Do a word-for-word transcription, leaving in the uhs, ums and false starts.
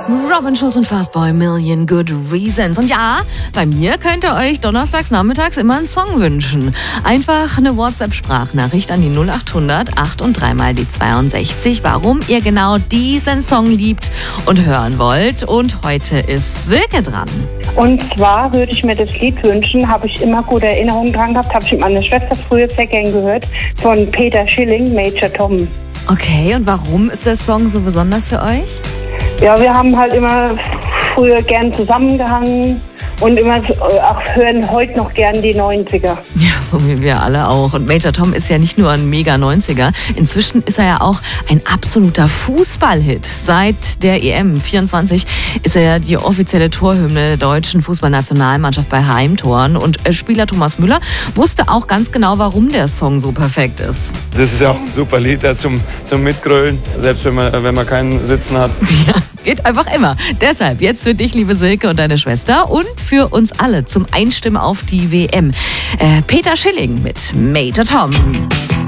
Robin Schulz und Fastboy, Million Good Reasons. Und ja, bei mir könnt ihr euch donnerstags nachmittags immer einen Song wünschen. Einfach eine WhatsApp-Sprachnachricht an die null acht hundert acht und dreimal die zweiundsechzig, warum ihr genau diesen Song liebt und hören wollt. Und heute ist Silke dran. Und zwar würde ich mir das Lied wünschen, habe ich immer gute Erinnerungen dran gehabt, habe ich mit meiner Schwester früher sehr gern gehört, von Peter Schilling, Major Tom. Okay, und warum ist der Song so besonders für euch? Ja, wir haben halt immer früher gern zusammengehangen und immer auch hören heute noch gern die neunziger. Ja, so wie wir alle auch. Und Major Tom ist ja nicht nur ein mega neunziger. Inzwischen ist er ja auch ein absoluter Fußballhit. Seit der E M vierundzwanzig ist er ja die offizielle Torhymne der deutschen Fußballnationalmannschaft bei Heimtoren. Und Spieler Thomas Müller wusste auch ganz genau, warum der Song so perfekt ist. Das ist ja auch ein super Lied da zum, zum Mitgrölen, selbst wenn man, wenn man keinen Sitzen hat. Ja, geht einfach immer. Deshalb jetzt für dich, liebe Silke und deine Schwester und für uns alle zum Einstimmen auf die W M. Äh, Peter Schilling mit Major Tom.